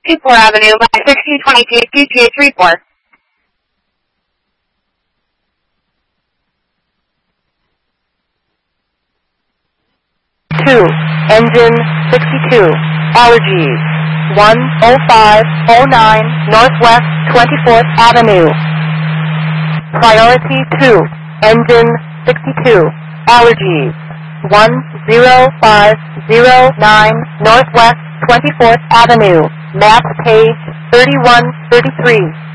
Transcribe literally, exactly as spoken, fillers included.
sixty-four Avenue, by sixteen twenty-two, G T H report. two. Engine sixty-two. Allergies. one oh five oh nine Northwest twenty-fourth Avenue. Priority two. Engine sixty-two. Allergies. one oh five oh nine Northwest twenty-fourth Avenue. Map page thirty-one thirty-three.